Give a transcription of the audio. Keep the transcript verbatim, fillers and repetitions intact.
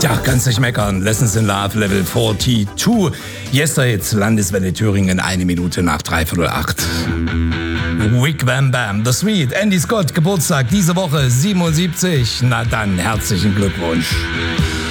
Ja, kannst nicht meckern. Lessons in Love, Level zweiundvierzig. Yesterdays, Landeswelle Thüringen, eine Minute nach dreiviertel acht. Wick Bam Bam, The Sweet, Andy Scott, Geburtstag diese Woche, siebenundsiebzig. Na dann, herzlichen Glückwunsch.